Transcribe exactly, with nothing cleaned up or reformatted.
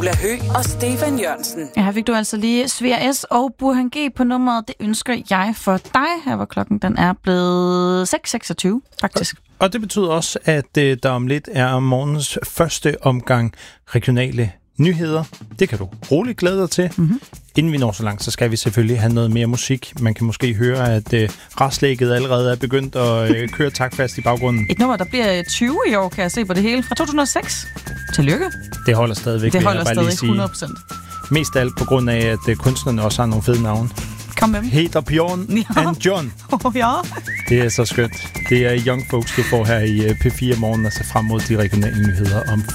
Ulla Høgh og Stefan Jørgensen. Ja, her fik du altså lige Svea S og Burhan G på nummeret. Det ønsker jeg for dig. Her var klokken, den er blevet seks seksogtyve, faktisk. Og det betyder også, at øh, der om lidt er morgens første omgang regionale nyheder. Det kan du roligt glæde dig til. Mm-hmm. Inden vi når så langt, så skal vi selvfølgelig have noget mere musik. Man kan måske høre, at øh, raslægget allerede er begyndt at øh, køre taktfast i baggrunden. Et nummer, der bliver tyve i år, kan jeg se på det hele. Fra to tusind og seks. Tillykke. Det holder stadigvæk. Det holder stadig hundrede procent. Mest af alt på grund af, at øh, kunstnerne også har nogle fede navne. Kom med dem. Hedder Bjørn ja. and John. Oh, ja. Det er så skønt. Det er Young Folks, du får her i P fire morgen, og så frem mod de regionale nyheder om